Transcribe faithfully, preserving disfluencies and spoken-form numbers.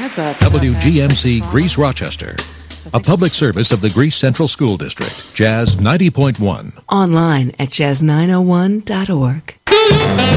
That's a W G M C Greece Rochester, a public service of the Greece Central School District. Jazz ninety point one. Online at jazz nine oh one dot org.